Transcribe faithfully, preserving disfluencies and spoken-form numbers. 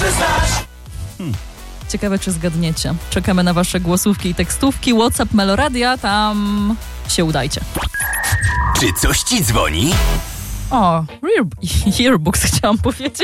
które znasz. Hmm. Ciekawe, czy zgadniecie. Czekamy na wasze głosówki i tekstówki. WhatsApp Meloradia, tam się udajcie. Czy coś ci dzwoni? O, Earbooks chciałam powiedzieć.